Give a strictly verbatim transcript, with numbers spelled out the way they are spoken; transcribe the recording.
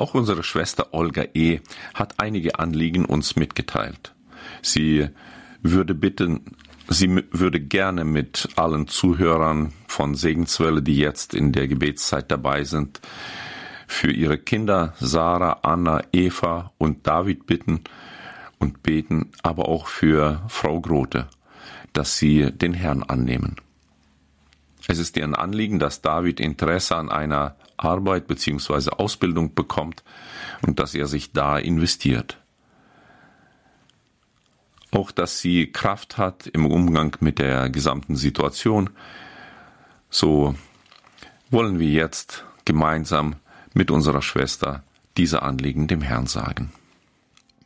Auch unsere Schwester Olga E. hat einige Anliegen uns mitgeteilt. Sie würde bitten, sie würde gerne mit allen Zuhörern von Segenswelle, die jetzt in der Gebetszeit dabei sind, für ihre Kinder Sarah, Anna, Eva und David bitten und beten, aber auch für Frau Grote, dass sie den Herrn annehmen. Es ist ihr Anliegen, dass David Interesse an einer Arbeit bzw. Ausbildung bekommt und dass er sich da investiert. Auch, dass sie Kraft hat im Umgang mit der gesamten Situation. So wollen wir jetzt gemeinsam mit unserer Schwester diese Anliegen dem Herrn sagen.